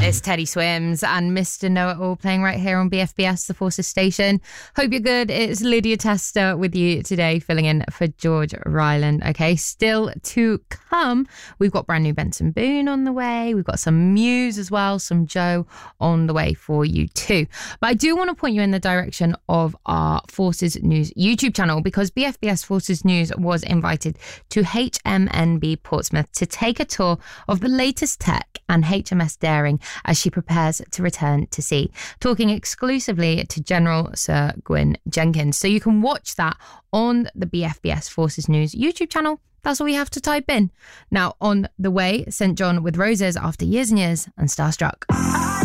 It's Teddy Swims and Mr. Know-It-All playing right here on BFBS, the Forces Station. Hope you're good. It's Lydia Tester with you today, filling in for George Ryland. Okay, still to come, we've got brand new Benson Boone on the way. We've got some Muse as well, some Joe on the way for you too. But I do want to point you in the direction of our Forces News YouTube channel, because BFBS Forces News was invited to HMNB Portsmouth to take a tour of the latest tech and HMS Daring as she prepares to return to sea, talking exclusively to General Sir Gwyn Jenkins. So you can watch that on the BFBS Forces News YouTube channel. That's all you have to type in. Now, on the way, St. John with Roses after Years and Years and Starstruck.